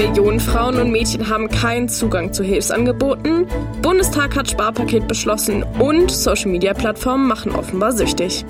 Millionen Frauen und Mädchen haben keinen Zugang zu Hilfsangeboten, Bundestag hat Sparpaket beschlossen und Social-Media-Plattformen machen offenbar süchtig.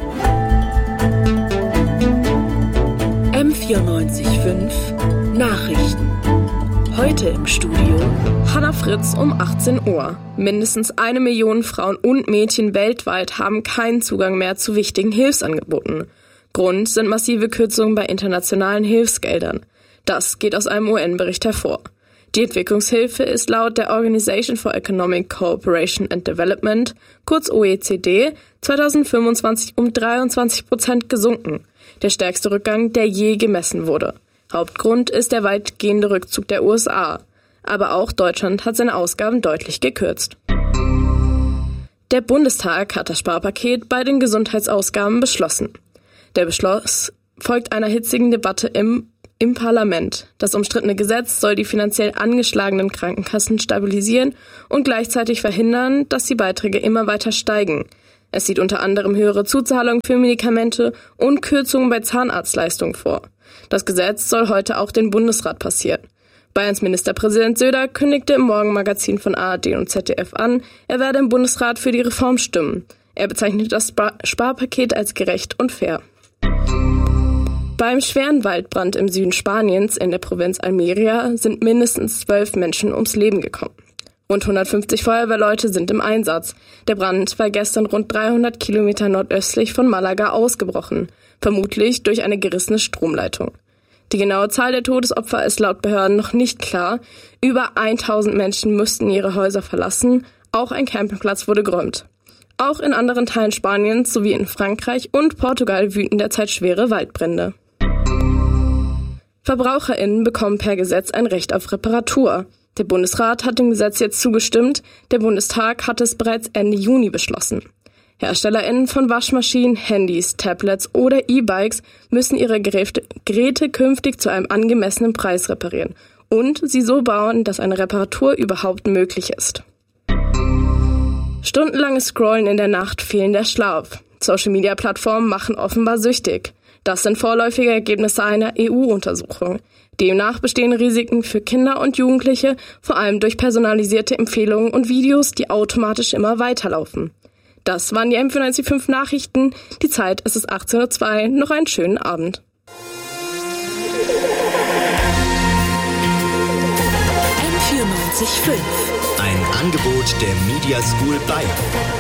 M94.5 Nachrichten. Heute im Studio Hannah Fritz um 18 Uhr. Mindestens 1 Million Frauen und Mädchen weltweit haben keinen Zugang mehr zu wichtigen Hilfsangeboten. Grund sind massive Kürzungen bei internationalen Hilfsgeldern. Das geht aus einem UN-Bericht hervor. Die Entwicklungshilfe ist laut der Organization for Economic Cooperation and Development, kurz OECD, 2025 um 23% gesunken. Der stärkste Rückgang, der je gemessen wurde. Hauptgrund ist der weitgehende Rückzug der USA. Aber auch Deutschland hat seine Ausgaben deutlich gekürzt. Der Bundestag hat das Sparpaket bei den Gesundheitsausgaben beschlossen. Der Beschluss folgt einer hitzigen Debatte im Parlament. Das umstrittene Gesetz soll die finanziell angeschlagenen Krankenkassen stabilisieren und gleichzeitig verhindern, dass die Beiträge immer weiter steigen. Es sieht unter anderem höhere Zuzahlungen für Medikamente und Kürzungen bei Zahnarztleistungen vor. Das Gesetz soll heute auch den Bundesrat passieren. Bayerns Ministerpräsident Söder kündigte im Morgenmagazin von ARD und ZDF an, er werde im Bundesrat für die Reform stimmen. Er bezeichnet das Sparpaket als gerecht und fair. Beim schweren Waldbrand im Süden Spaniens in der Provinz Almería sind mindestens 12 Menschen ums Leben gekommen. Rund 150 Feuerwehrleute sind im Einsatz. Der Brand war gestern rund 300 Kilometer nordöstlich von Malaga ausgebrochen, vermutlich durch eine gerissene Stromleitung. Die genaue Zahl der Todesopfer ist laut Behörden noch nicht klar. Über 1000 Menschen mussten ihre Häuser verlassen. Auch ein Campingplatz wurde geräumt. Auch in anderen Teilen Spaniens sowie in Frankreich und Portugal wüten derzeit schwere Waldbrände. VerbraucherInnen bekommen per Gesetz ein Recht auf Reparatur. Der Bundesrat hat dem Gesetz jetzt zugestimmt, der Bundestag hat es bereits Ende Juni beschlossen. HerstellerInnen von Waschmaschinen, Handys, Tablets oder E-Bikes müssen ihre Geräte künftig zu einem angemessenen Preis reparieren und sie so bauen, dass eine Reparatur überhaupt möglich ist. Stundenlanges Scrollen in der Nacht, fehlender Schlaf. Social-Media-Plattformen machen offenbar süchtig. Das sind vorläufige Ergebnisse einer EU-Untersuchung. Demnach bestehen Risiken für Kinder und Jugendliche, vor allem durch personalisierte Empfehlungen und Videos, die automatisch immer weiterlaufen. Das waren die M94.5 Nachrichten. Die Zeit ist 18:02 Uhr. Noch einen schönen Abend. M94.5 Ein Angebot der Media School Bayern.